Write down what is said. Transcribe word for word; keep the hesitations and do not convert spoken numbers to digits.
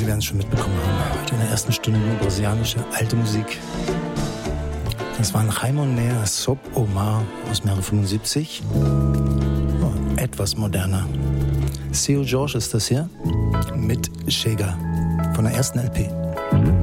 werden es schon mitbekommen haben. Heute in der ersten Stunde nur brasilianische alte Musik. Das waren Raimon Nea, Sob Omar aus dem Jahre fünfundsiebzig. Oh, etwas moderner. Seu Jorge ist das hier mit Chega von der ersten L P.